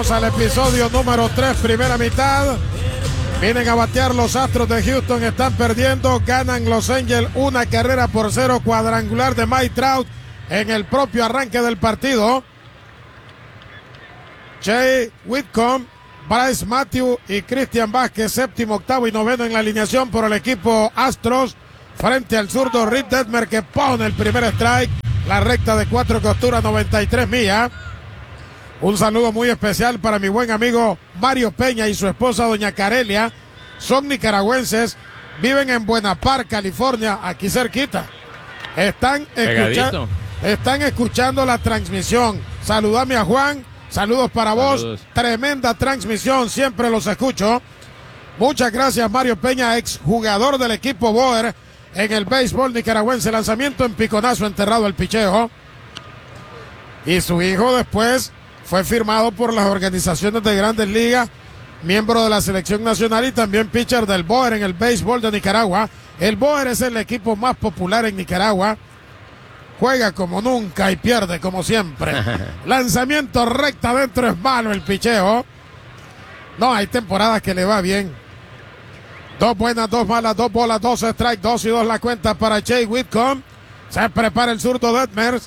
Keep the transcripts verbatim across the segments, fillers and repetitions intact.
Al episodio número tres, primera mitad. Vienen a batear los Astros de Houston, están perdiendo, ganan Los Angels una carrera por cero, cuadrangular de Mike Trout en el propio arranque del partido. Jay Whitcomb, Bryce Matthew y Christian Vázquez, séptimo, octavo y noveno en la alineación por el equipo Astros, frente al zurdo Reed Detmer, que pone el primer strike, la recta de cuatro costuras, noventa y tres millas. Un saludo muy especial para mi buen amigo Mario Peña y su esposa doña Carelia. Son nicaragüenses, viven en Buena Park, California, aquí cerquita. Están, escucha están escuchando la transmisión. Saludame a Juan, saludos para vos. Saludos. Tremenda transmisión, siempre los escucho. Muchas gracias, Mario Peña, exjugador del equipo Boer en el béisbol nicaragüense. Lanzamiento en piconazo, enterrado el picheo. Y su hijo después fue firmado por las organizaciones de Grandes Ligas, miembro de la selección nacional y también pitcher del Boer en el béisbol de Nicaragua. El Boer es el equipo más popular en Nicaragua. Juega como nunca y pierde como siempre. Lanzamiento recta adentro, es malo el picheo. No, hay temporadas que le va bien. Dos buenas, dos malas, dos bolas, dos strikes, dos y dos la cuenta para Jay Whitcomb. Se prepara el zurdo Detmers.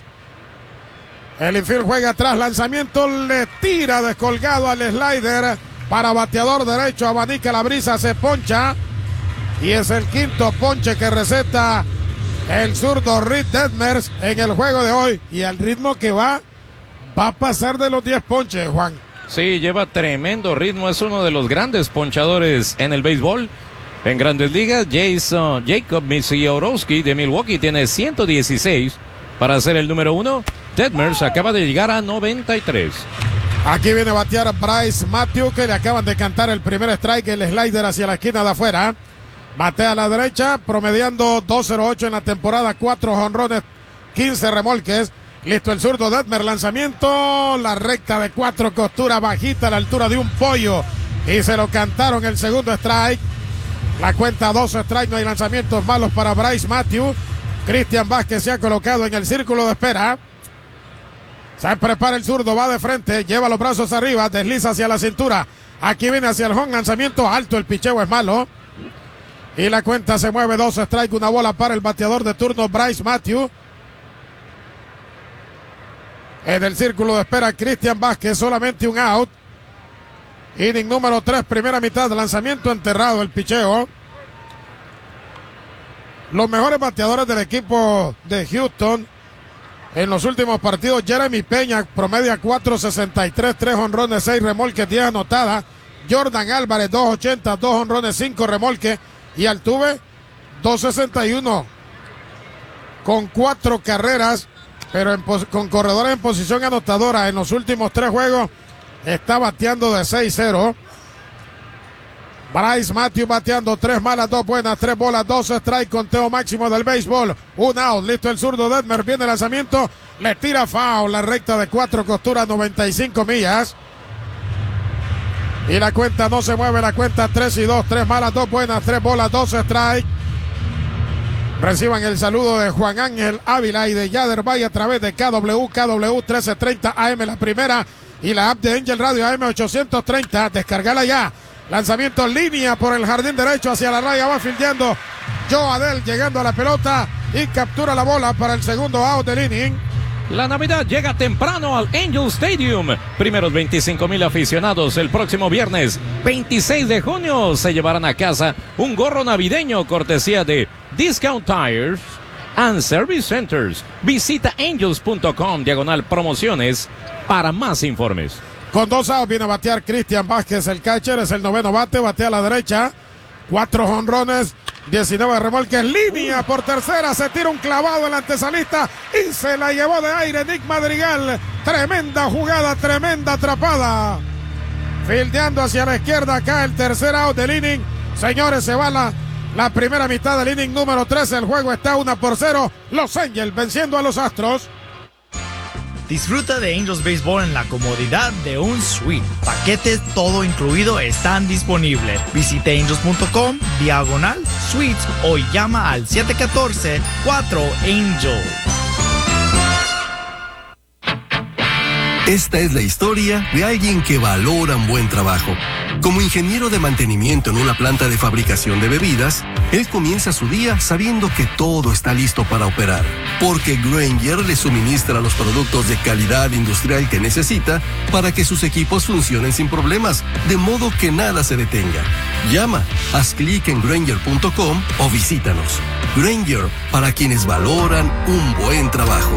El infield juega atrás, lanzamiento, le tira descolgado al slider para bateador derecho, abanica la brisa, se poncha y es el quinto ponche que receta el zurdo Reed Detmers en el juego de hoy, y al ritmo que va, va a pasar de los diez ponches, Juan. Sí, lleva tremendo ritmo, es uno de los grandes ponchadores en el béisbol. En Grandes Ligas, Jason Jacob Misiorowski de Milwaukee tiene ciento dieciséis para ser el número uno. Detmers acaba de llegar a noventa y tres. Aquí viene a batear Bryce Matthew, que le acaban de cantar el primer strike, el slider hacia la esquina de afuera. Batea a la derecha, promediando dos cero ocho en la temporada, cuatro jonrones, quince remolques. Listo el zurdo Detmer, lanzamiento, la recta de cuatro costuras, bajita a la altura de un pollo. Y se lo cantaron el segundo strike. La cuenta dos strikes, no hay lanzamientos malos para Bryce Matthew. Christian Vázquez se ha colocado en el círculo de espera. Se prepara el zurdo, va de frente, lleva los brazos arriba, desliza hacia la cintura. Aquí viene hacia el home, lanzamiento alto, el picheo es malo. Y la cuenta se mueve, dos strikes, una bola para el bateador de turno Bryce Matthew. En el círculo de espera Christian Vázquez, solamente un out. Inning número tres, primera mitad, lanzamiento enterrado, el picheo. Los mejores bateadores del equipo de Houston en los últimos partidos: Jeremy Peña promedia cuatro sesenta y tres, tres jonrones, seis remolques, diez anotadas. Jordan Álvarez dos ochenta, dos jonrones, cinco remolques. Y Altuve dos sesenta y uno con cuatro carreras, pero en con corredores en posición anotadora. En los últimos tres juegos está bateando de seis cero. Bryce Matthew bateando, tres malas, dos buenas, tres bolas, dos strikes, conteo máximo del béisbol, un out. Listo el zurdo Detmer, viene el lanzamiento, le tira foul, la recta de cuatro costuras, noventa y cinco millas. Y la cuenta no se mueve, la cuenta tres y dos, tres malas, dos buenas, tres bolas, dos strikes. Reciban el saludo de Juan Ángel Ávila y de Yader Valle a través de K W, K W trece treinta A M, la primera, y la app de Angel Radio A M ochocientos treinta, descargala ya. Lanzamiento en línea por el jardín derecho hacia la raya, va fildeando Joe Adell, llegando a la pelota y captura la bola para el segundo out del inning. La Navidad llega temprano al Angel Stadium. Primeros veinticinco mil aficionados el próximo viernes veintiséis de junio se llevarán a casa un gorro navideño cortesía de Discount Tires and Service Centers. Visita angels punto com diagonal promociones para más informes. Con dos outs viene a batear Christian Vázquez, el catcher, es el noveno bate, batea a la derecha, cuatro jonrones, diecinueve remolques, línea por tercera, se tira un clavado en la antesalista y se la llevó de aire Nick Madrigal. Tremenda jugada, tremenda atrapada. Fildeando hacia la izquierda, acá el tercer out del inning. Señores, se va la, la primera mitad del inning número trece, el juego está uno por cero, Los Angels venciendo a los Astros. Disfruta de Angels Baseball en la comodidad de un suite. Paquetes todo incluido están disponibles. Visite angels punto com diagonal suites o llama al siete uno cuatro cuatro Angel. Esta es la historia de alguien que valora un buen trabajo. Como ingeniero de mantenimiento en una planta de fabricación de bebidas, él comienza su día sabiendo que todo está listo para operar, porque Grainger le suministra los productos de calidad industrial que necesita para que sus equipos funcionen sin problemas, de modo que nada se detenga. Llama, haz clic en Grainger punto com o visítanos. Grainger, para quienes valoran un buen trabajo.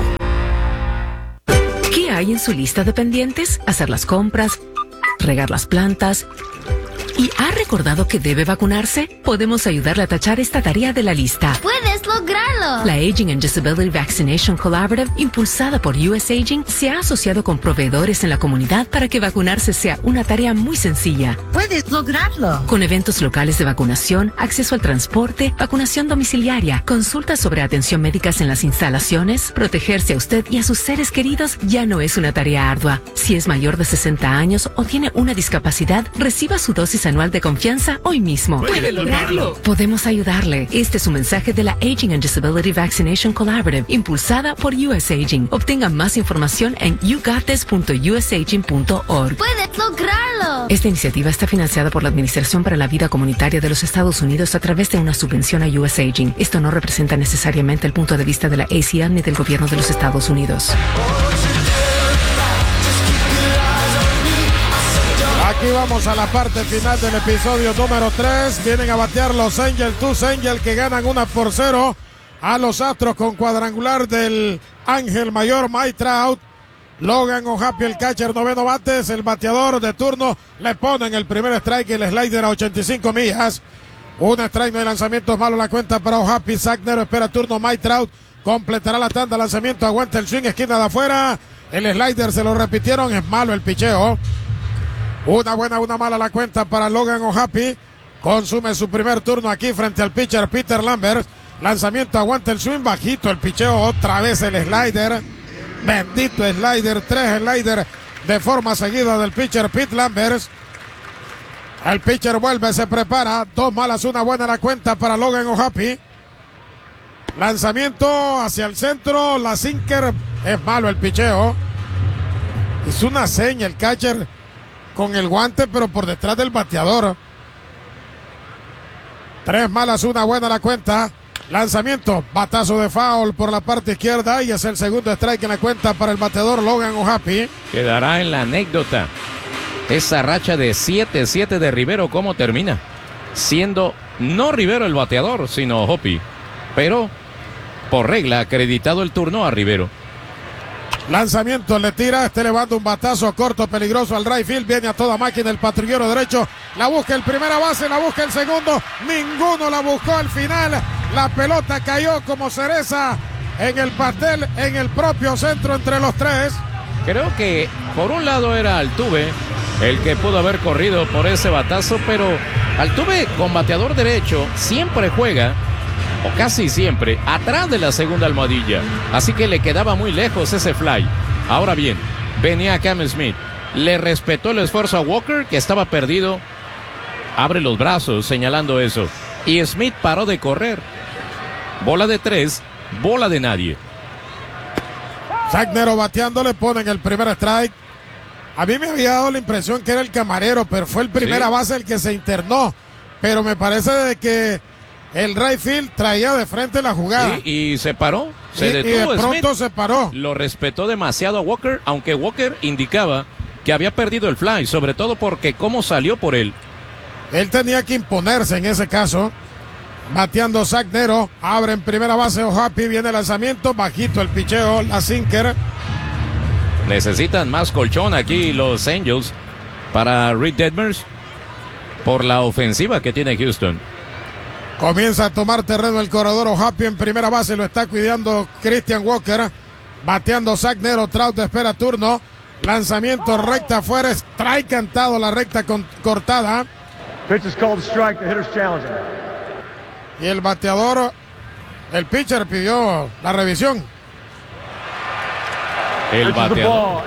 ¿Qué hay en su lista de pendientes? Hacer las compras, regar las plantas. ¿Y ha recordado que debe vacunarse? Podemos ayudarle a tachar esta tarea de la lista. ¡Puedes lograrlo! La Aging and Disability Vaccination Collaborative, impulsada por U S Aging, se ha asociado con proveedores en la comunidad para que vacunarse sea una tarea muy sencilla. ¡Puedes lograrlo! Con eventos locales de vacunación, acceso al transporte, vacunación domiciliaria, consultas sobre atención médicas en las instalaciones, protegerse a usted y a sus seres queridos ya no es una tarea ardua. Si es mayor de sesenta años o tiene una discapacidad, reciba su dosis anual de confianza hoy mismo. ¡Puede lograrlo! Podemos ayudarle. Este es un mensaje de la Aging and Disability Vaccination Collaborative, impulsada por U S Aging. Obtenga más información en you got this punto u s aging punto org. ¡Puedes lograrlo! Esta iniciativa está financiada por la Administración para la Vida Comunitaria de los Estados Unidos a través de una subvención a U S Aging. Esto no representa necesariamente el punto de vista de la A C L ni del gobierno de los Estados Unidos. Aquí vamos a la parte final del episodio número tres. Vienen a batear los Angels, tus Angels, que ganan una por cero a los Astros con cuadrangular del Ángel Mayor, Mike Trout. Logan O'Happy, el catcher, noveno bates. El bateador de turno le ponen el primer strike y el slider a ochenta y cinco millas. Un strike, no hay lanzamientos, malo la cuenta para O'Happy. Zach Nero espera turno, Mike Trout completará la tanda, lanzamiento, aguanta el swing, esquina de afuera. El slider se lo repitieron, es malo el picheo. Una buena, una mala la cuenta para Logan O'Happy. Consume su primer turno aquí frente al pitcher Peter Lambert. Lanzamiento, aguanta el swing, bajito el picheo, otra vez el slider. Bendito slider, tres slider de forma seguida del pitcher Pete Lambert. El pitcher vuelve, se prepara. Dos malas, una buena la cuenta para Logan O'Happy. Lanzamiento hacia el centro, la sinker, es malo el picheo. Es una seña el catcher con el guante, pero por detrás del bateador. Tres malas, una buena la cuenta. Lanzamiento, batazo de foul por la parte izquierda y es el segundo strike en la cuenta para el bateador Logan O'Happy. Quedará en la anécdota esa racha de siete siete de Rivero, cómo termina. Siendo no Rivero el bateador, sino O'Happy. Pero, por regla, acreditado el turno a Rivero. Lanzamiento, le tira, está elevando un batazo corto, peligroso al right field, viene a toda máquina el patrullero derecho, la busca el primera base, la busca el segundo, ninguno la buscó al final, la pelota cayó como cereza en el pastel, en el propio centro entre los tres. Creo que por un lado era Altuve el que pudo haber corrido por ese batazo, pero Altuve con bateador derecho siempre juega, o casi siempre, atrás de la segunda almohadilla. Así que le quedaba muy lejos ese fly. Ahora bien, venía Cam Smith. Le respetó el esfuerzo a Walker, que estaba perdido. Abre los brazos señalando eso. Y Smith paró de correr. Bola de tres, bola de nadie. Zach Nero bateando, le ponen el primer strike. A mí me había dado la impresión que era el camarero, pero fue el primera ¿Sí? base el que se internó. Pero me parece de que el right field traía de frente la jugada. Sí, y se paró, se y, detuvo. y de pronto Smith se paró. lo respetó demasiado a Walker, aunque Walker indicaba que había perdido el fly, sobre todo porque cómo salió por él. Él tenía que imponerse en ese caso. Bateando Zach Nero, abre en primera base O'Happy, viene el lanzamiento, bajito el picheo, la sinker. Necesitan más colchón aquí los Angels para Reed Detmers por la ofensiva que tiene Houston. Comienza a tomar terreno el corredor O'Happy en primera base, lo está cuidando Christian Walker. Bateando Zach Nero, Trout espera turno. Lanzamiento recta afuera, strike cantado, la recta con, cortada. Pitch is called strike, the hitter's challenging. Y el bateador, el pitcher pidió la revisión. El bateador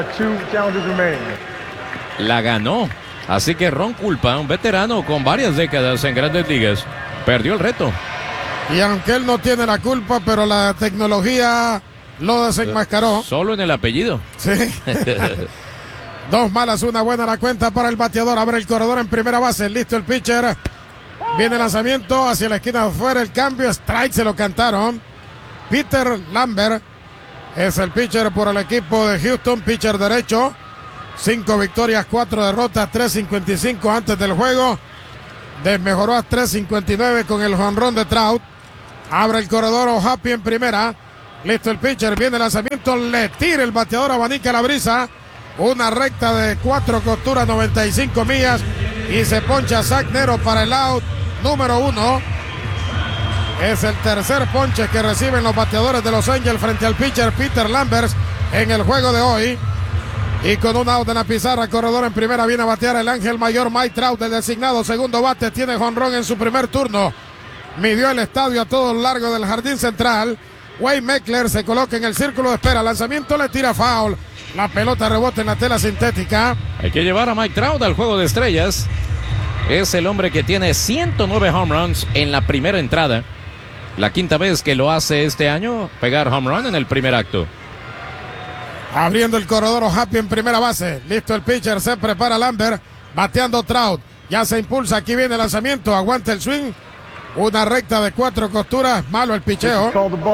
la ganó. Así que Ron Kulpa, un veterano con varias décadas en Grandes Ligas, perdió el reto. Y aunque él no tiene la culpa, pero la tecnología lo desenmascaró. Solo en el apellido. Sí. Dos malas, una buena la cuenta para el bateador. Abre el corredor en primera base. Listo el pitcher. Viene el lanzamiento hacia la esquina de afuera. El cambio, strike, se lo cantaron. Peter Lambert es el pitcher por el equipo de Houston. Pitcher derecho. Cinco victorias, cuatro derrotas, tres cincuenta y cinco antes del juego. Desmejoró a tres cincuenta y nueve con el jonrón de Trout. Abre el corredor O'Happy en primera. Listo el pitcher. Viene el lanzamiento. Le tira el bateador, abanica la brisa. Una recta de cuatro costuras, noventa y cinco millas. Y se poncha Zach Nero para el out número uno. Es el tercer ponche que reciben los bateadores de Los Angels frente al pitcher Peter Lambert en el juego de hoy. Y con un out en la pizarra, corredor en primera, viene a batear el ángel mayor Mike Trout, el designado segundo bate. Tiene jonrón en su primer turno. Midió el estadio a todo lo largo del jardín central. Wayne Meckler se coloca en el círculo de espera. Lanzamiento, le tira foul. La pelota rebota en la tela sintética. Hay que llevar a Mike Trout al juego de estrellas. Es el hombre que tiene ciento nueve home runs en la primera entrada. La quinta vez que lo hace este año, pegar home run en el primer acto. Abriendo el corredor O'Happy en primera base. Listo el pitcher, se prepara Lambert. Bateando Trout. Ya se impulsa, aquí viene el lanzamiento. Aguanta el swing. Una recta de cuatro costuras. Malo el picheo.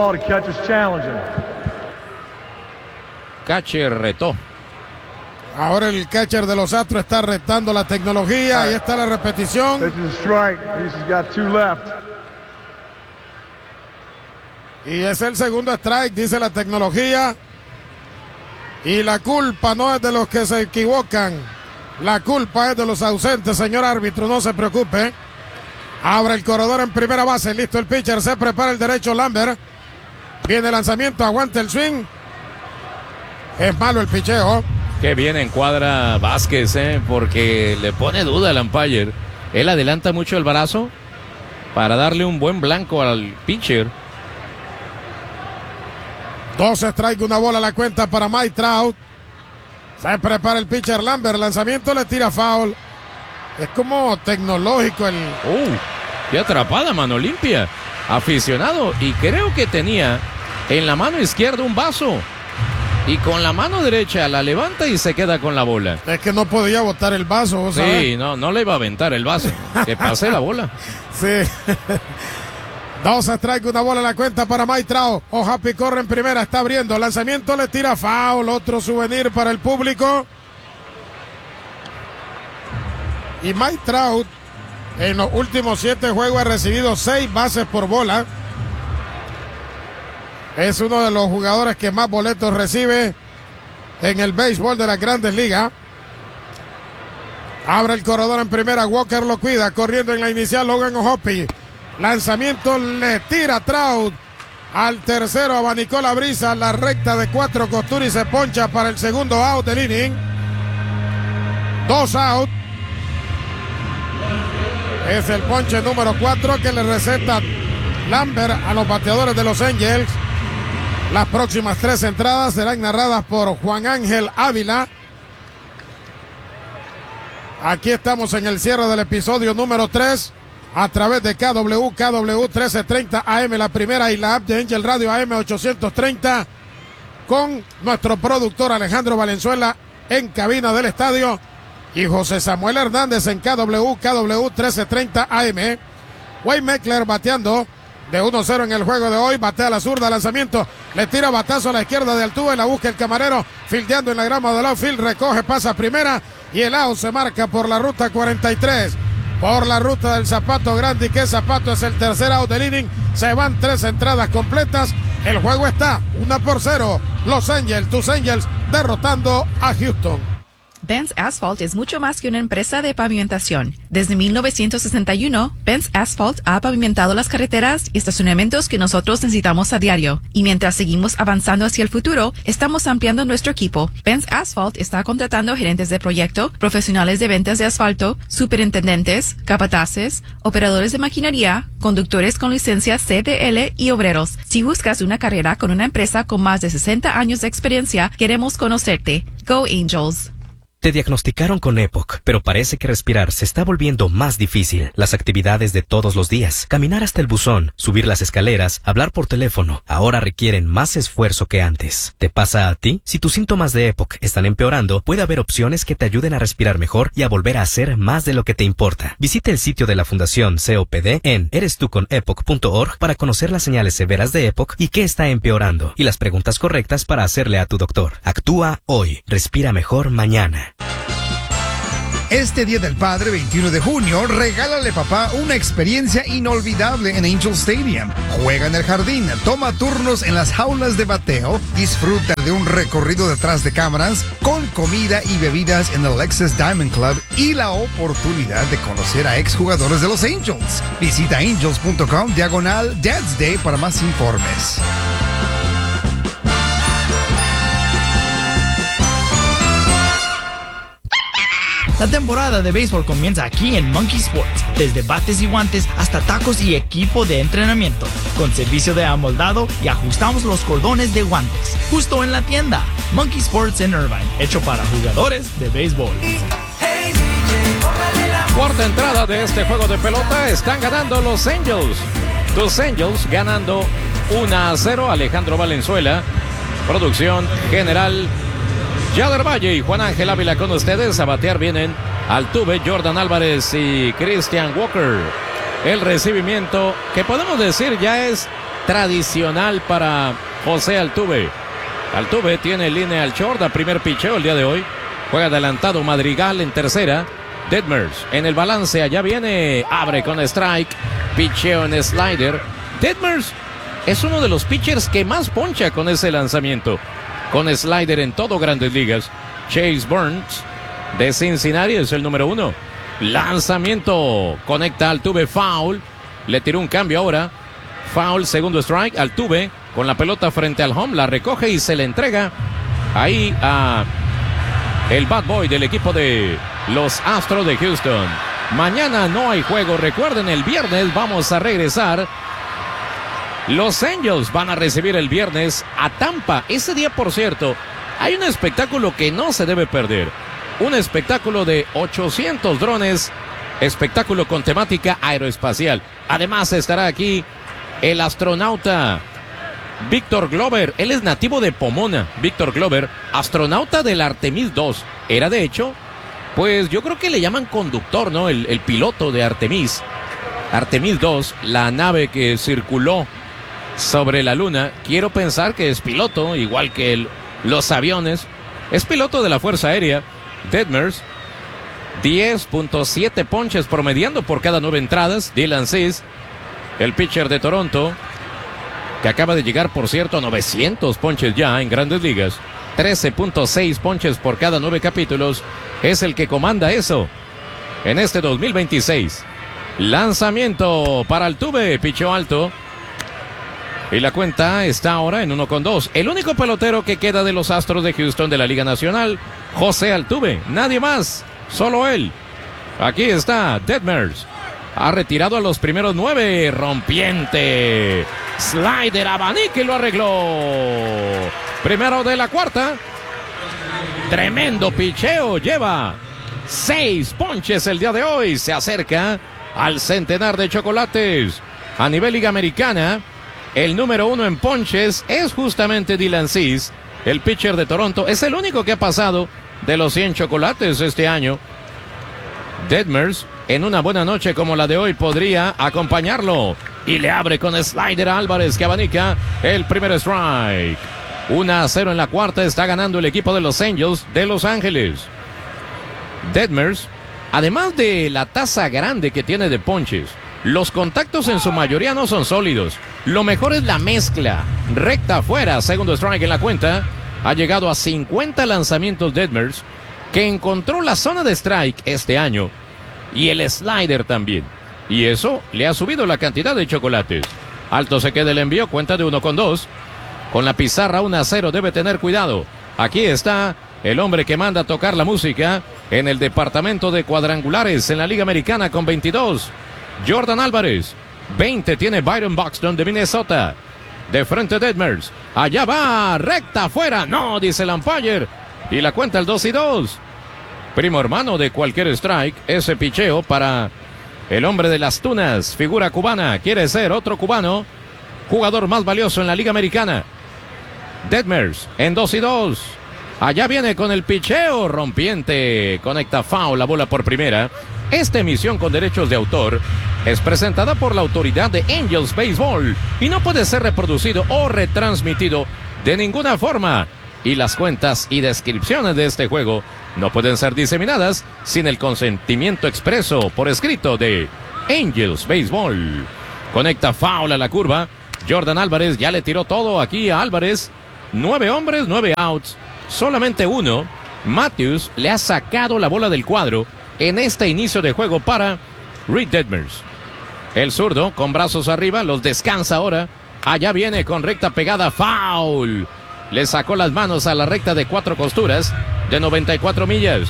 Catcher retó. Ahora el catcher de los Astros está retando la tecnología. Ahí está la repetición. Y es el segundo strike, dice la tecnología. Y la culpa no es de los que se equivocan. La culpa es de los ausentes, señor árbitro, no se preocupe. Abre el corredor en primera base. Listo el pitcher, se prepara el derecho Lambert. Viene el lanzamiento, aguanta el swing. Es malo el picheo. Qué bien encuadra Vázquez, eh, porque le pone duda al umpire. Él adelanta mucho el brazo para darle un buen blanco al pitcher. Dos strikes, una bola a la cuenta para Mike Trout. Se prepara el pitcher Lambert. Lanzamiento, le tira foul. Es como tecnológico el... Uh, qué atrapada, mano limpia. Aficionado, y creo que tenía en la mano izquierda un vaso. Y con la mano derecha la levanta y se queda con la bola. Es que no podía botar el vaso, ¿vos sabés? Sí, no, no le iba a aventar el vaso. Que pase la bola. Sí. Dos strikes, una bola en la cuenta para Mike Trout. O'Happy corre en primera, está abriendo. Lanzamiento, le tira foul. Otro souvenir para el público. Y Mike Trout en los últimos siete juegos ha recibido seis bases por bola. Es uno de los jugadores que más boletos recibe en el béisbol de las Grandes Ligas. Abre el corredor en primera, Walker lo cuida, corriendo en la inicial Logan O'Happy. Lanzamiento, le tira Trout al tercero, abanicó la brisa, la recta de cuatro costuras y se poncha para el segundo out del inning. Dos out. Es el ponche número cuatro que le receta Lambert a los bateadores de Los Angels. Las próximas tres entradas serán narradas por Juan Ángel Ávila. Aquí estamos en el cierre del episodio número tres a través de K W, K W trece treinta A M, la primera, y la app de Angel Radio A M ochocientos treinta, con nuestro productor Alejandro Valenzuela en cabina del estadio y José Samuel Hernández en K W, K W trece treinta A M. Wayne Meckler bateando de uno cero en el juego de hoy. Batea a la zurda, lanzamiento, le tira batazo a la izquierda de Altuve, la busca el camarero, fildeando en la grama del outfield, recoge, pasa a primera y el out se marca por la ruta cuarenta y tres, por la ruta del Zapato Grande. Y que Zapato es el tercer out del inning. Se van tres entradas completas. El juego está una por cero. Los Angels, tus Angels, derrotando a Houston. Benz Asphalt es mucho más que una empresa de pavimentación. Desde mil novecientos sesenta y uno, Benz Asphalt ha pavimentado las carreteras y estacionamientos que nosotros necesitamos a diario. Y mientras seguimos avanzando hacia el futuro, estamos ampliando nuestro equipo. Benz Asphalt está contratando gerentes de proyecto, profesionales de ventas de asfalto, superintendentes, capataces, operadores de maquinaria, conductores con licencia C D L y obreros. Si buscas una carrera con una empresa con más de sesenta años de experiencia, queremos conocerte. Go Angels! Te diagnosticaron con E P O C, pero parece que respirar se está volviendo más difícil. Las actividades de todos los días, caminar hasta el buzón, subir las escaleras, hablar por teléfono, ahora requieren más esfuerzo que antes. ¿Te pasa a ti? Si tus síntomas de E P O C están empeorando, puede haber opciones que te ayuden a respirar mejor y a volver a hacer más de lo que te importa. Visita el sitio de la Fundación C O P D en eres tú con epoc punto org para conocer las señales severas de E P O C y qué está empeorando, y las preguntas correctas para hacerle a tu doctor. Actúa hoy. Respira mejor mañana. Este Día del Padre, veintiuno de junio, regálale papá una experiencia inolvidable en Angel Stadium. Juega en el jardín, toma turnos en las jaulas de bateo, disfruta de un recorrido detrás de cámaras, con comida y bebidas en el Lexus Diamond Club y la oportunidad de conocer a exjugadores de los Angels. Visita angels punto com diagonal Dad's Day para más informes. La temporada de béisbol comienza aquí en Monkey Sports, desde bates y guantes hasta tacos y equipo de entrenamiento, con servicio de amoldado y ajustamos los cordones de guantes, justo en la tienda. Monkey Sports en Irvine, hecho para jugadores de béisbol. Cuarta entrada de este juego de pelota, están ganando los Angels. Los Angels ganando uno a cero. Alejandro Valenzuela, producción general Yader Valle y Juan Ángel Ávila con ustedes. A batear vienen Altuve, Jordan Álvarez y Christian Walker. El recibimiento que podemos decir ya es tradicional para José Altuve. Altuve tiene línea al short a primer picheo el día de hoy. Juega adelantado Madrigal en tercera. Detmers en el balance, allá viene, abre con strike, picheo en slider. Detmers es uno de los pitchers que más poncha con ese lanzamiento. Con slider en todo Grandes Ligas. Chase Burns de Cincinnati es el número uno. Lanzamiento, conecta Altuve, foul. Le tiró un cambio ahora. Foul, segundo strike. Altuve con la pelota frente al home, la recoge y se le entrega ahí a el bad boy del equipo de los Astros de Houston. Mañana no hay juego, recuerden, el viernes vamos a regresar. Los Angels van a recibir el viernes a Tampa. Ese día, por cierto, hay un espectáculo que no se debe perder. Un espectáculo de ochocientos drones, espectáculo con temática aeroespacial. Además estará aquí el astronauta Víctor Glover. Él es nativo de Pomona. Víctor Glover, astronauta del Artemis dos. Era de hecho, pues yo creo que le llaman conductor, ¿no? El, el piloto de Artemis. Artemis dos, la nave que circuló sobre la luna. Quiero pensar que es piloto, igual que el, los aviones. Es piloto de la Fuerza Aérea. Detmers, diez punto siete ponches promediando por cada nueve entradas. Dylan Cease, el pitcher de Toronto, que acaba de llegar, por cierto, a novecientos ponches ya en Grandes Ligas. trece punto seis ponches por cada nueve capítulos. Es el que comanda eso en este dos mil veintiséis. Lanzamiento para Altuve, pichó alto. Y la cuenta está ahora en uno con dos. El único pelotero que queda de los Astros de Houston de la Liga Nacional, José Altuve. Nadie más, solo él. Aquí está Detmers. Ha retirado a los primeros nueve. Rompiente. Slider, abanique y lo arregló. Primero de la cuarta. Tremendo picheo. Lleva seis ponches el día de hoy. Se acerca al centenar de chocolates. A nivel Liga Americana, el número uno en ponches es justamente Dylan Cease, el pitcher de Toronto. Es el único que ha pasado de los cien chocolates este año. Detmers, en una buena noche como la de hoy, podría acompañarlo. Y le abre con slider a Álvarez, que abanica el primer strike. uno a cero en la cuarta, está ganando el equipo de los Angels de Los Ángeles. Detmers, además de la tasa grande que tiene de ponches, los contactos en su mayoría no son sólidos. Lo mejor es la mezcla. Recta afuera, segundo strike en la cuenta. Ha llegado a cincuenta lanzamientos Detmers, que encontró la zona de strike este año. Y el slider también. Y eso le ha subido la cantidad de chocolates. Alto se queda el envío, cuenta de uno con dos. Con la pizarra uno a cero, debe tener cuidado. Aquí está el hombre que manda a tocar la música en el departamento de cuadrangulares en la Liga Americana con veintidós. Jordan Álvarez, veinte tiene Byron Buxton de Minnesota. De frente Detmers, allá va, recta afuera, no, dice el umpire. Y la cuenta el dos y dos. primo hermano de cualquier strike. Ese picheo para el hombre de las tunas, figura cubana, quiere ser otro cubano, jugador más valioso en la Liga Americana. Detmers en dos y dos. Allá viene con el picheo rompiente. Conecta foul, la bola por primera. Esta emisión con derechos de autor es presentada por la autoridad de Angels Baseball y no puede ser reproducido o retransmitido de ninguna forma. Y las cuentas y descripciones de este juego no pueden ser diseminadas sin el consentimiento expreso por escrito de Angels Baseball. Conecta foul a la curva. Jordan Álvarez ya le tiró todo aquí a Álvarez. Nueve hombres, nueve outs. Solamente uno. Matthews le ha sacado la bola del cuadro en este inicio de juego para Reed Detmers. El zurdo con brazos arriba los descansa ahora. Allá viene con recta pegada, foul. Le sacó las manos a la recta de cuatro costuras de noventa y cuatro millas.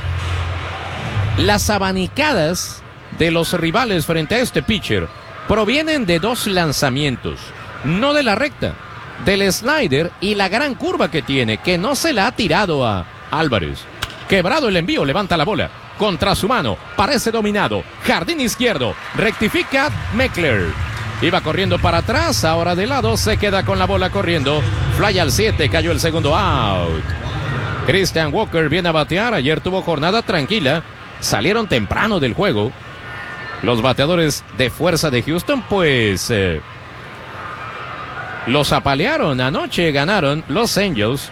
Las abanicadas de los rivales frente a este pitcher provienen de dos lanzamientos, no de la recta, del slider y la gran curva que tiene, que no se la ha tirado a Álvarez. Quebrado el envío, levanta la bola contra su mano, parece dominado, jardín izquierdo, rectifica Meckler. Iba corriendo para atrás, ahora de lado, se queda con la bola corriendo. Fly al siete, cayó el segundo out. Christian Walker viene a batear, ayer tuvo jornada tranquila, salieron temprano del juego. Los bateadores de fuerza de Houston, pues, eh, los apalearon. Anoche ganaron los Angels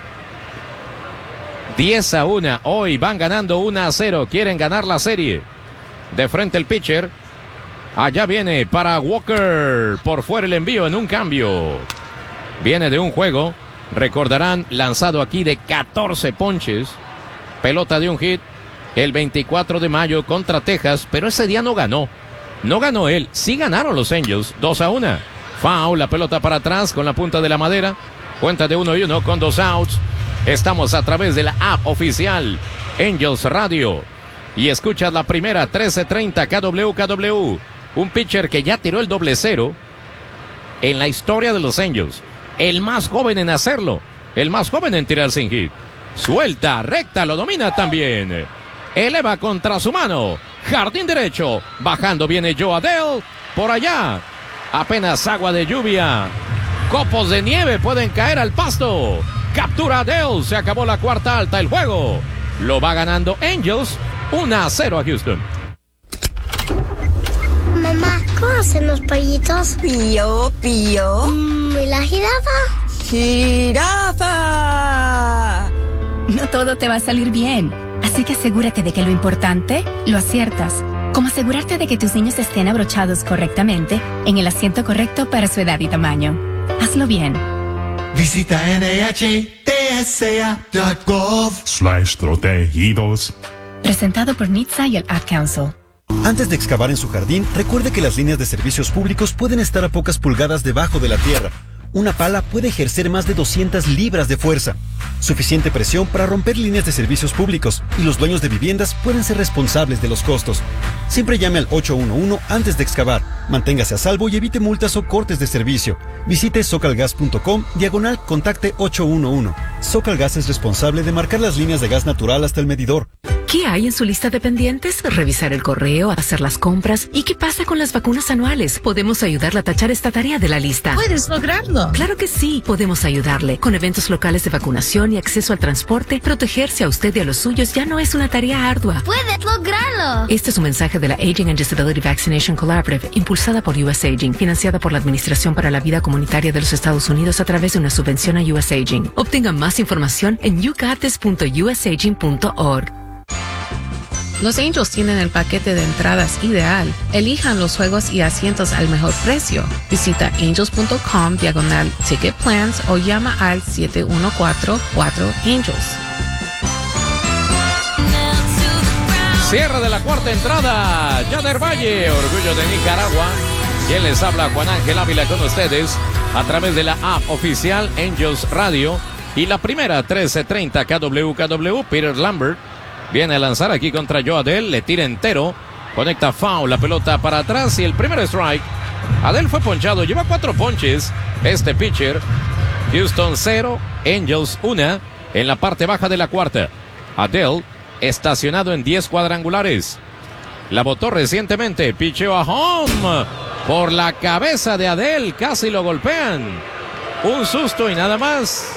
diez a uno, hoy van ganando uno a cero, quieren ganar la serie. De frente el pitcher. Allá viene para Walker. Por fuera el envío en un cambio. Viene de un juego, recordarán, lanzado aquí de catorce ponches. Pelota de un hit el veinticuatro de mayo contra Texas, pero ese día no ganó. No ganó él, sí ganaron los Angels, dos a uno. Foul, la pelota para atrás con la punta de la madera. Cuenta de uno y uno con dos outs. Estamos a través de la app oficial Angels Radio. Y escuchas la primera, trece treinta K W K W. Un pitcher que ya tiró el doble cero en la historia de los Angels. El más joven en hacerlo. El más joven en tirar sin hit. Suelta, recta, lo domina también. Eleva contra su mano. Jardín derecho. Bajando viene Joe Adell. Por allá. Apenas agua de lluvia. Copos de nieve pueden caer al pasto. Captura Adell. Se acabó la cuarta alta. El juego lo va ganando Angels. uno a cero a Houston. Mamá, ¿cómo hacen los pollitos? Pío, pío. Mm, ¿Y la jirafa? ¡Jirafa! No todo te va a salir bien, así que asegúrate de que lo importante lo aciertas. Como asegurarte de que tus niños estén abrochados correctamente en el asiento correcto para su edad y tamaño. Hazlo bien. Visita N H T S A punto gov slash protegidos. Presentado por N H T S A y el Ad Council. Antes de excavar en su jardín, recuerde que las líneas de servicios públicos pueden estar a pocas pulgadas debajo de la tierra. Una pala puede ejercer más de doscientas libras de fuerza. Suficiente presión para romper líneas de servicios públicos, y los dueños de viviendas pueden ser responsables de los costos. Siempre llame al ocho uno uno antes de excavar. Manténgase a salvo y evite multas o cortes de servicio. Visite socalgas punto com, diagonal contacte ocho uno uno. Socalgas es responsable de marcar las líneas de gas natural hasta el medidor. ¿Qué hay en su lista de pendientes? Revisar el correo, hacer las compras. ¿Y qué pasa con las vacunas anuales? Podemos ayudarle a tachar esta tarea de la lista. Puedes lograrlo. Claro que sí, podemos ayudarle. Con eventos locales de vacunación y acceso al transporte, protegerse a usted y a los suyos ya no es una tarea ardua. Puedes lograrlo. Este es un mensaje de la Aging and Disability Vaccination Collaborative, impulsada por U S Aging, financiada por la Administración para la Vida Comunitaria de los Estados Unidos a través de una subvención a U S Aging. Obtenga más información en you got this punto u s aging punto org. Los Angels tienen el paquete de entradas ideal. Elijan los juegos y asientos al mejor precio. Visita angels punto com diagonal ticket plans o llama al siete uno cuatro cuatro Angels. Cierre de la cuarta entrada. Yader Valle, orgullo de Nicaragua. Quien les habla, Juan Ángel Ávila, con ustedes a través de la app oficial Angels Radio. Y la primera, trece treinta K W K W, Peter Lambert viene a lanzar aquí contra Joe Adell, le tira entero, conecta foul, la pelota para atrás y el primer strike. Adell fue ponchado, lleva cuatro ponches este pitcher. Houston cero, Angels uno en la parte baja de la cuarta. Adell estacionado en diez cuadrangulares. La botó recientemente, picheo a home por la cabeza de Adele, casi lo golpean. Un susto y nada más.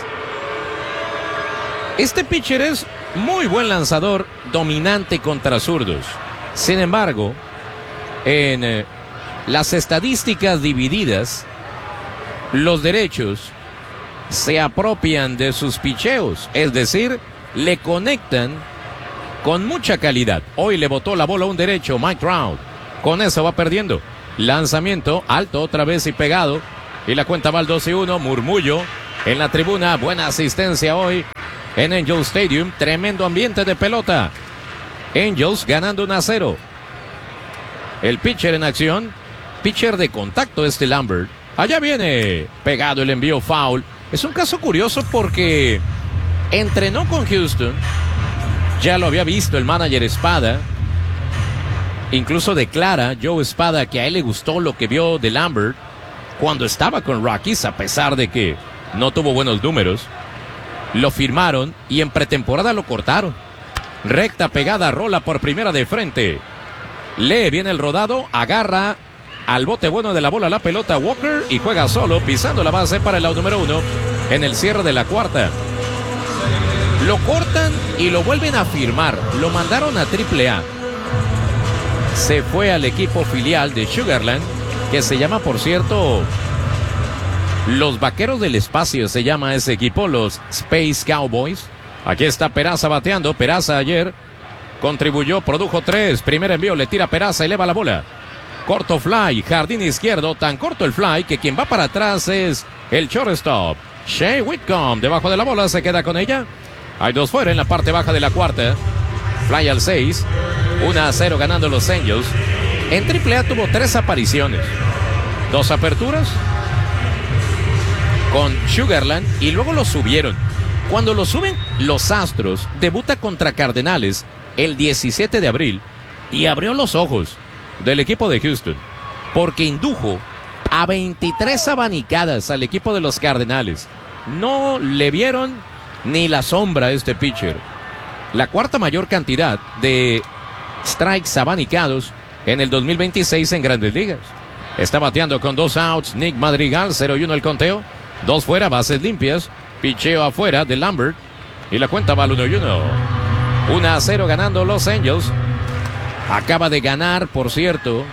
Este pitcher es muy buen lanzador, dominante contra zurdos. Sin embargo, en eh, las estadísticas divididas, los derechos se apropian de sus picheos, es decir, le conectan con mucha calidad. Hoy le botó la bola a un derecho, Mike Trout. Con eso va perdiendo. Lanzamiento alto otra vez y pegado. Y la cuenta va al dos y uno. Murmullo en la tribuna. Buena asistencia hoy en Angels Stadium. Tremendo ambiente de pelota. Angels ganando uno a cero. El pitcher en acción. Pitcher de contacto este Lambert. Allá viene. Pegado el envío foul. Es un caso curioso porque entrenó con Houston. Ya lo había visto el manager Espada. Incluso declara Joe Espada que a él le gustó lo que vio de Lambert cuando estaba con Rockies, a pesar de que no tuvo buenos números. Lo firmaron y en pretemporada lo cortaron. Recta pegada, rola por primera de frente. Lee bien el rodado, agarra al bote bueno de la bola la pelota Walker y juega solo, pisando la base para el out número uno en el cierre de la cuarta. Lo cortan y lo vuelven a firmar. Lo mandaron a triple A. Se fue al equipo filial de Sugarland, que se llama, por cierto, los Vaqueros del Espacio. Se llama ese equipo, los Space Cowboys. Aquí está Peraza bateando. Peraza ayer contribuyó, produjo tres. Primer envío, le tira Peraza, eleva la bola. Corto fly, jardín izquierdo. Tan corto el fly que quien va para atrás es el shortstop, Shea Whitcomb. Debajo de la bola, se queda con ella. Hay dos fuera en la parte baja de la cuarta. Fly al seis. uno a cero ganando los Angels. En triple A tuvo tres apariciones. Dos aperturas con Sugarland y luego lo subieron. Cuando lo suben los Astros, debuta contra Cardenales el diecisiete de abril y abrió los ojos del equipo de Houston porque indujo a veintitrés abanicadas al equipo de los Cardenales. No le vieron ni la sombra a este pitcher. La cuarta mayor cantidad de strikes abanicados en el dos mil veintiséis en Grandes Ligas. Está bateando con dos outs Nick Madrigal, cero y uno el conteo. Dos fuera, bases limpias. Picheo afuera de Lambert. Y la cuenta va al uno y uno. uno a cero ganando los Angels. Acaba de ganar, por cierto,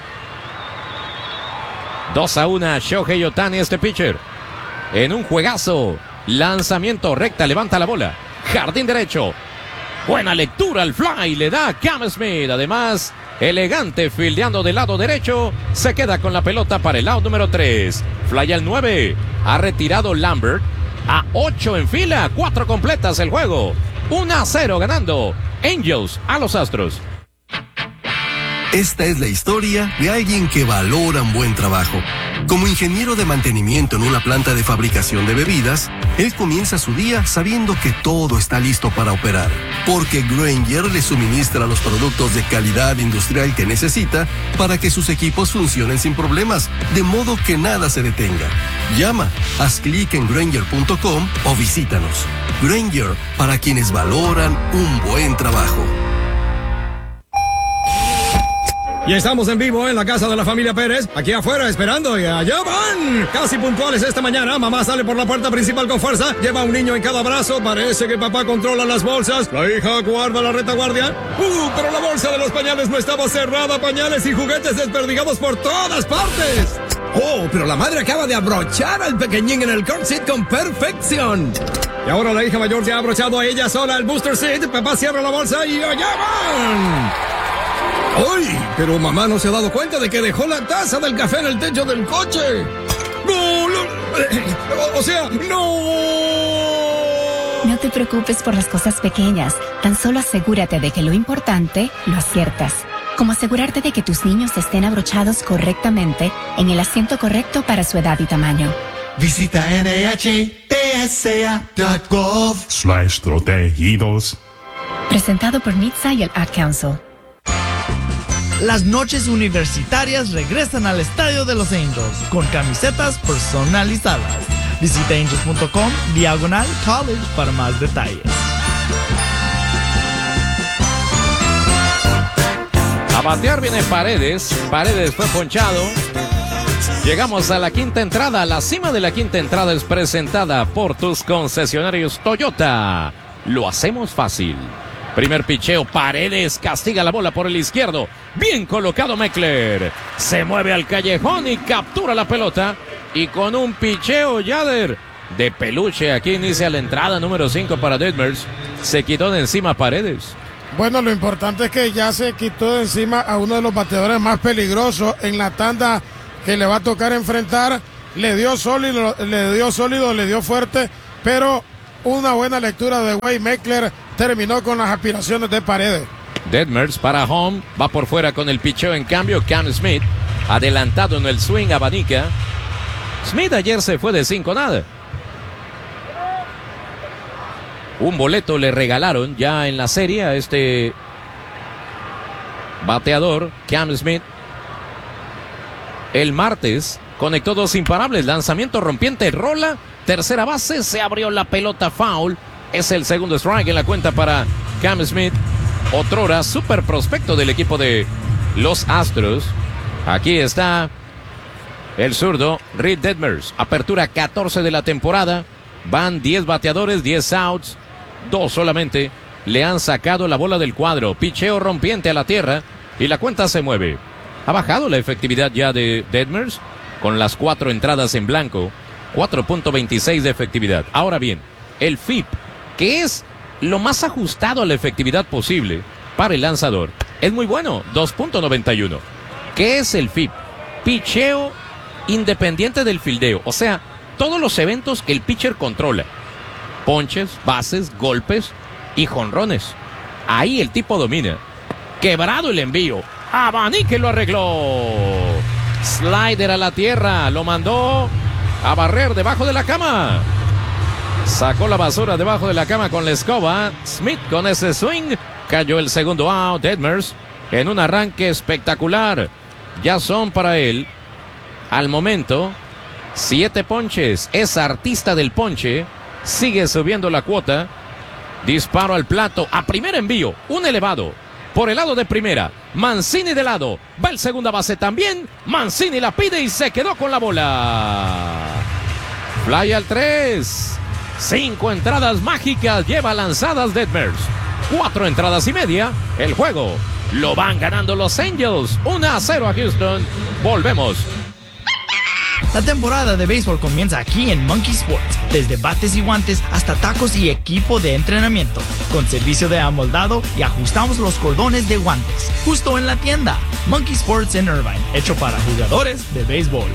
dos a uno Shohei Ohtani, este pitcher. En un juegazo. Lanzamiento recta, levanta la bola. Jardín derecho. Buena lectura al fly, le da Cam Smith. Además, elegante fildeando del lado derecho. Se queda con la pelota para el out número tres. Fly al nueve. Ha retirado Lambert a ocho en fila. cuatro completas el juego. uno a cero ganando Angels a los Astros. Esta es la historia de alguien que valora un buen trabajo. Como ingeniero de mantenimiento en una planta de fabricación de bebidas, él comienza su día sabiendo que todo está listo para operar, porque Grainger le suministra los productos de calidad industrial que necesita para que sus equipos funcionen sin problemas, de modo que nada se detenga. Llama, haz clic en Grainger punto com o visítanos. Grainger, para quienes valoran un buen trabajo. Y estamos en vivo en la casa de la familia Pérez, aquí afuera esperando y allá van. Casi puntuales esta mañana, mamá sale por la puerta principal con fuerza, lleva a un niño en cada brazo, parece que papá controla las bolsas, la hija guarda la retaguardia. Uh, pero la bolsa de los pañales no estaba cerrada, pañales y juguetes desperdigados por todas partes. Oh, pero la madre acaba de abrochar al pequeñín en el car seat con perfección. Y ahora la hija mayor se ha abrochado a ella sola el booster seat, papá cierra la bolsa y allá van. ¡Ay! Pero mamá no se ha dado cuenta de que dejó la taza del café en el techo del coche. ¡No! no o, o sea, ¡no! No te preocupes por las cosas pequeñas. Tan solo asegúrate de que lo importante lo aciertas. Como asegurarte de que tus niños estén abrochados correctamente en el asiento correcto para su edad y tamaño. Visita N H T S A punto gov slash protegidos. Presentado por N H T S A y el Ad Council. Las noches universitarias regresan al Estadio de los Angels con camisetas personalizadas. Visita angels punto com diagonal college para más detalles. A batear viene Paredes. Paredes fue ponchado. Llegamos a la quinta entrada. La cima de la quinta entrada es presentada por tus concesionarios Toyota. Lo hacemos fácil. Primer picheo, Paredes castiga la bola por el izquierdo. Bien colocado Meckler. Se mueve al callejón y captura la pelota. Y con un picheo, Yader, de peluche. Aquí inicia la entrada número cinco para Detmers. Se quitó de encima Paredes. Bueno, lo importante es que ya se quitó de encima a uno de los bateadores más peligrosos en la tanda que le va a tocar enfrentar. Le dio sólido, le dio sólido, le dio fuerte, pero una buena lectura de Wade Meckler terminó con las aspiraciones de Paredes. Detmers para home, va por fuera con el picheo en cambio. Cam Smith, adelantado en el swing, abanica. Smith ayer se fue de cinco nada. Un boleto le regalaron ya en la serie a este bateador, Cam Smith. El martes conectó dos imparables, lanzamiento rompiente, rola, tercera base, se abrió la pelota, foul. Es el segundo strike en la cuenta para Cam Smith, otrora super prospecto del equipo de los Astros. Aquí está el zurdo Reed Detmers, apertura catorce de la temporada. Van diez bateadores, diez outs, dos solamente le han sacado la bola del cuadro. Picheo rompiente a la tierra y la cuenta se mueve. Ha bajado la efectividad ya de Detmers con las cuatro entradas en blanco, cuatro punto veintiséis de efectividad. Ahora bien, el F I P, que es lo más ajustado a la efectividad posible para el lanzador, es muy bueno, dos punto noventa y uno. ¿Qué es el F I P? Picheo independiente del fildeo, o sea, todos los eventos que el pitcher controla. Ponches, bases, golpes y jonrones. Ahí el tipo domina. Quebrado el envío. Abanique lo arregló. Slider a la tierra. Lo mandó a barrer debajo de la cama. Sacó la basura debajo de la cama con la escoba. Smith con ese swing. Cayó el segundo out. Detmers en un arranque espectacular. Ya son para él, al momento, siete ponches. Es artista del ponche. Sigue subiendo la cuota. Disparo al plato. A primer envío. Un elevado. Por el lado de primera. Mancini de lado. Va el segunda base también. Mancini la pide y se quedó con la bola. Fly al tres. Cinco entradas mágicas lleva lanzadas Detmers. Cuatro entradas y media. El juego lo van ganando los Angels. uno a cero a Houston. Volvemos. La temporada de béisbol comienza aquí en Monkey Sports, desde bates y guantes hasta tacos y equipo de entrenamiento, con servicio de amoldado y ajustamos los cordones de guantes, justo en la tienda. Monkey Sports en Irvine, hecho para jugadores de béisbol.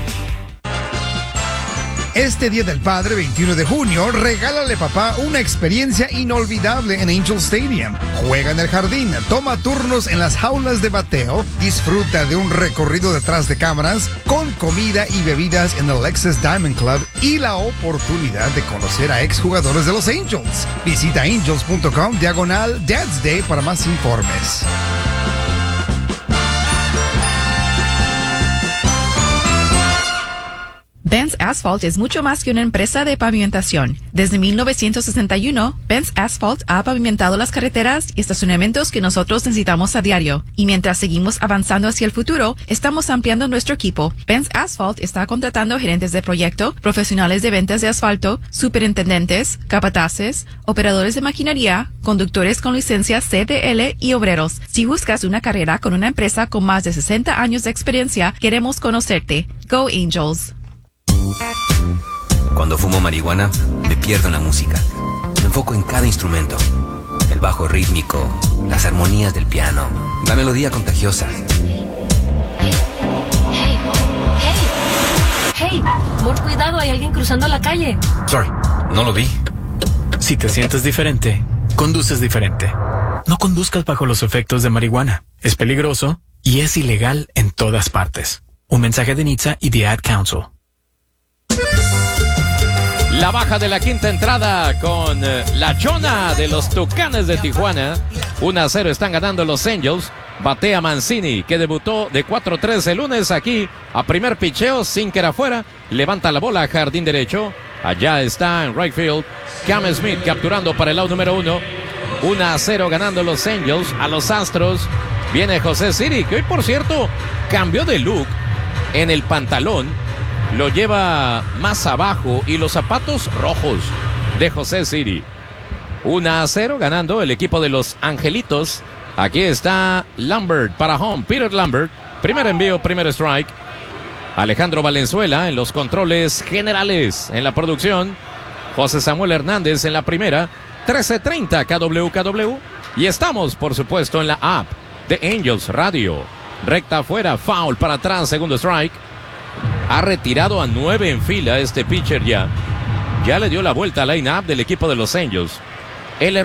Este Día del Padre, veintiuno de junio, regálale papá una experiencia inolvidable en Angel Stadium. Juega en el jardín, toma turnos en las jaulas de bateo, disfruta de un recorrido detrás de cámaras, con comida y bebidas en el Lexus Diamond Club y la oportunidad de conocer a exjugadores de los Angels. Visita angels punto com diagonal Dad's Day para más informes. Benz Asphalt es mucho más que una empresa de pavimentación. Desde mil novecientos sesenta y uno, Benz Asphalt ha pavimentado las carreteras y estacionamientos que nosotros necesitamos a diario. Y mientras seguimos avanzando hacia el futuro, estamos ampliando nuestro equipo. Benz Asphalt está contratando gerentes de proyecto, profesionales de ventas de asfalto, superintendentes, capataces, operadores de maquinaria, conductores con licencia C D L y obreros. Si buscas una carrera con una empresa con más de sesenta años de experiencia, queremos conocerte. Go Angels. Cuando fumo marihuana, me pierdo en la música. Me enfoco en cada instrumento. El bajo rítmico, las armonías del piano, la melodía contagiosa. Hey, hey, hey, hey, por cuidado, hay alguien cruzando la calle. Sorry, no lo vi. Si te sientes diferente, conduces diferente. No conduzcas bajo los efectos de marihuana. Es peligroso y es ilegal en todas partes. Un mensaje de N H T S A y The Ad Council. La baja de la quinta entrada con eh, la chona de los Tucanes de Tijuana. uno a cero están ganando los Angels. Batea Mancini, que debutó de cuatro tres el lunes aquí. A primer picheo, Sinker afuera. Levanta la bola a jardín derecho. Allá está en right field Cam Smith capturando para el lado número uno. uno a cero ganando los Angels a los Astros. Viene José Siri, que hoy por cierto cambió de look en el pantalón. Lo lleva más abajo y los zapatos rojos de José Siri. uno a cero ganando el equipo de los Angelitos. Aquí está Lambert para home. Peter Lambert. Primer envío, primer strike. Alejandro Valenzuela en los controles generales. En la producción, José Samuel Hernández en la primera. trece treinta K W K W. Y estamos, por supuesto, en la app de Angels Radio. Recta afuera, foul para atrás, segundo strike. Ha retirado a nueve en fila este pitcher ya. Ya le dio la vuelta al line-up del equipo de los Angels. El